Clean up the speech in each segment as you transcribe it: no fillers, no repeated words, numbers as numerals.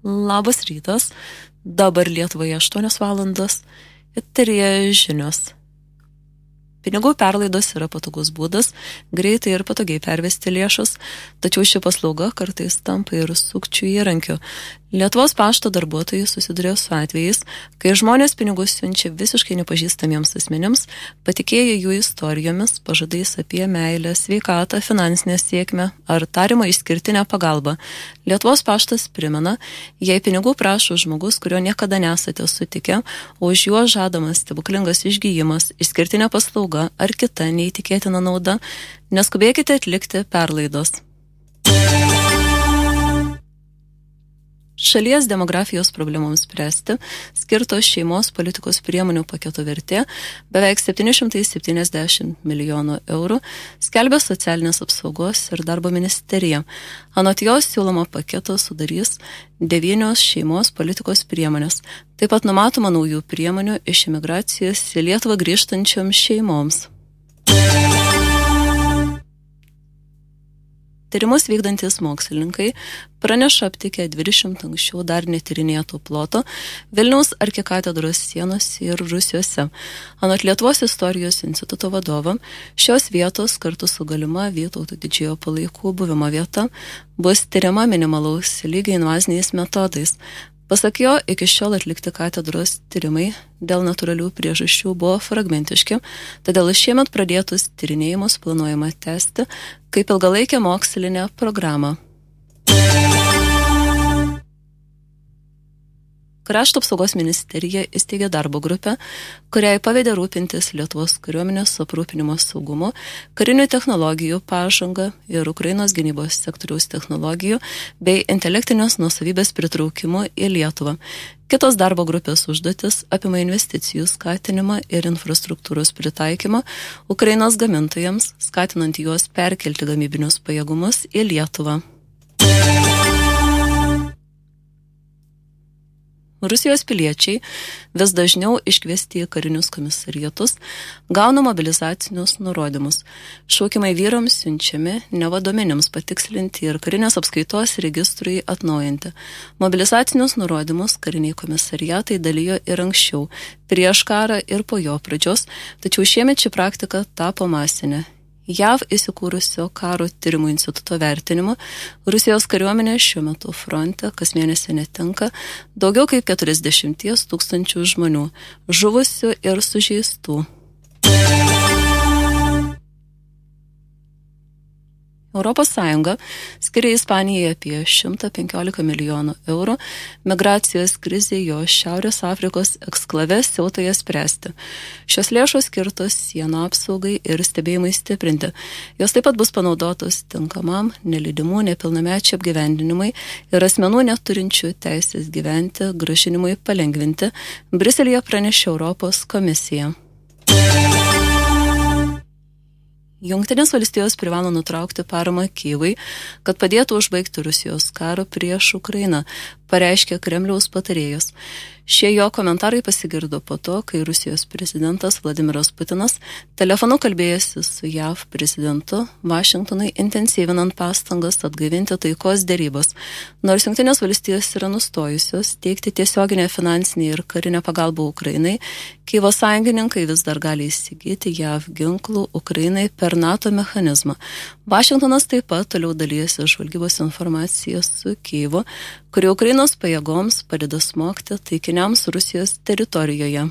Labas rytas, dabar Lietuvoje 8 valandos, eteryje žinios. Pinigų perlaidos yra patogus būdas greitai ir patogiai pervesti lėšas, tačiau ši paslauga kartais tampa ir sukčių įrankiu. Lietuvos pašto darbuotojai susiduria su atvejais, kai žmonės pinigus siunčia visiškai nepažįstamiems asmenims, patikėję jų istorijomis, pažadais apie meilę, sveikatą, finansinę sėkmę ar tariamą išskirtinę pagalbą. Lietuvos paštas primena, jei pinigų prašo žmogus, kurio niekada nesate sutikę, o už juo žadamas stebuklingas išgijimas, išskirtinė paslauga ar kita neįtikėtina nauda, neskubėkite atlikti perlaidos. Šalies demografijos problemams spręsti skirtos šeimos politikos priemonių paketo vertė beveik 770 milijonų eurų, skelbia Socialinės apsaugos ir darbo ministerija. Anot jos siūloma paketą sudarys 9 šeimos politikos priemonės. Taip pat numatoma naujų priemonių iš imigracijos į Lietuvą grįžtančioms šeimoms. Tyrimus vykdantis mokslininkai praneša aptikę 20 anksčiau dar netyrinėtų ploto Vilniaus arkikatedros sienose ir rūsiuose. Anot Lietuvos istorijos instituto vadovo, šios vietos kartu su galima Vytauto Didžiojo palaikų buvimo vieta bus tyriama minimalaus lygio invaziniais metodais. Pasak jo, iki šiol atlikti katedros tyrimai dėl natūralių priežasčių buvo fragmentiški, todėl šiemet pradėtus tyrinėjimus planuojama tęsti kaip ilgalaikę mokslinę programą. Krašto apsaugos ministerija įsteigė darbo grupę, kuriai pavedė rūpintis Lietuvos kariuomenės aprūpinimo saugumu, karinių technologijų pažanga ir Ukrainos gynybos sektoriaus technologijų bei intelektinės nuosavybės pritraukimu į Lietuvą. Kitos darbo grupės užduotis apima investicijų skatinimą ir infrastruktūros pritaikymą Ukrainos gamintojams, skatinant juos perkelti gamybinius pajėgumus į Lietuvą. Rusijos piliečiai vis dažniau iškviesti į karinius komisariatus gauna mobilizacinius nurodymus. Šaukimai vyrams siunčiami neva duomenims patikslinti ir karinės apskaitos registrui atnaujinti. Mobilizacinius nurodymus kariniai komisariatai dalijo ir anksčiau, prieš karą ir po jo pradžios, tačiau šiemet ši praktika tapo masinė. JAV įsikūrusio karo tyrimų instituto vertinimu, Rusijos kariuomenė šiuo metu fronte kas mėnesį netenka daugiau kaip 40 000 žmonių, žuvusių ir sužeistų. Europos Sąjunga skiria Ispanijai apie 115 milijonų eurų migracijos krizė jo Šiaurės Afrikos eksklave Siautoje spręsti. Šios lėšos skirtos sienų apsaugai ir stebėjimai stiprinti. Jos taip pat bus panaudotos tinkamam nelydimų nepilnamečių apgyvendinimui ir asmenų neturinčių teisės gyventi grąžinimui palengvinti, Briuselyje pranešė Europos komisija. Jungtinės valstijos privalo nutraukti paramą Kyjivui, kad padėtų užbaigti Rusijos karą prieš Ukrainą, pareiškė Kremliaus patarėjas. Šie jo komentarai pasigirdo po to, kai Rusijos prezidentas Vladimiras Putinas telefonu kalbėjosi su JAV prezidentu Vašingtonui intensyvinant pastangas atgaivinti taikos derybas. Nors Jungtinės valstijos yra nustojusios teikti tiesioginę finansinę ir karinę pagalbą Ukrainai, Kyjivo sąjungininkai vis dar gali įsigyti JAV ginklų Ukrainai per NATO mechanizmą. Vašingtonas taip pat toliau dalyjasi žvalgybos informaciją su Kyjivu, kuri Ukrainos pajėgoms padeda smogti taikiniams Rusijos teritorijoje.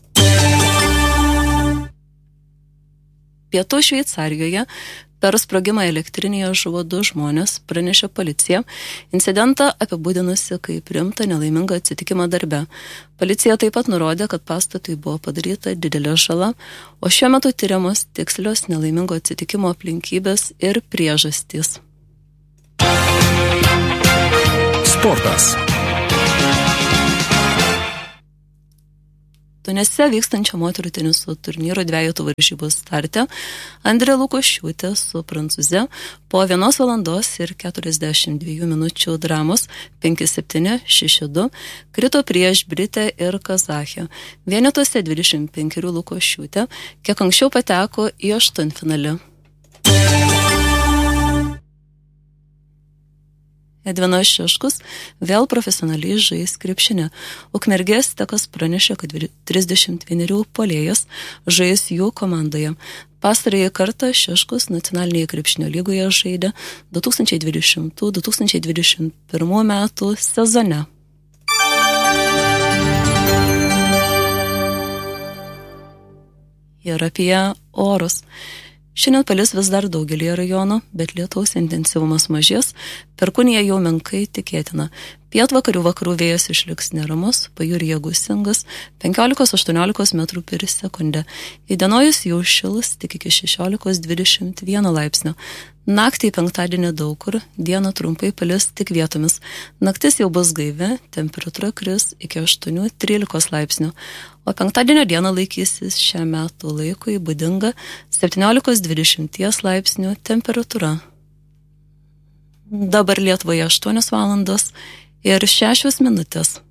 Pietų Šveicarijoje per sprogimą elektrinėje žuvo 2 žmonės, pranešė policija, incidentą apibūdinusi kaip rimtą nelaimingą atsitikimą darbe. Policija taip pat nurodė, kad pastatui buvo padaryta didelė žala, o šiuo metu tyriamos tikslios nelaimingo atsitikimo aplinkybės ir priežastys. Sportas. Tunise vykstančio moterų teniso turnyro 2 varžybų starte Andrė Lukošiūtė su prancūze po 1 valandos ir 42 minučių dramos 5-7, 6-2 krito prieš Britę ir Kazachę. Vienetuose 25 Lukošiūtė kiek anksčiau pateko į aštuntfinalį. Edvinas Šeškus vėl profesionaliai žais krepšinį. Ukmergės Tekas pranešė, kad 31 puolėjas žais jų komandoje. Pastarąjį kartą Šeškus nacionalinėje krepšinio lygoje žaidė 2020-2021 metų sezone. Ir apie orus. Šiandien palis vis dar daugelį rajonų, bet lietaus intensyvumas mažės, perkūnija jau menkai tikėtina. Pietvakarių vakarų vėjas išliks neramus, pajūryje gūsingas 15-18 metrų per sekundę. Įdienojus jau šils tik iki 16-21 laipsnio. Naktį penktadienį daug kur, dieną trumpai palis tik vietomis. Naktis jau bus gaivi, temperatūra kris iki 8-13 laipsnių. O penktadienio dieną laikysis šiam metų laikui būdinga 17-20 laipsnių temperatūra. Dabar Lietuvoje 8 valandos ir 6 minutės.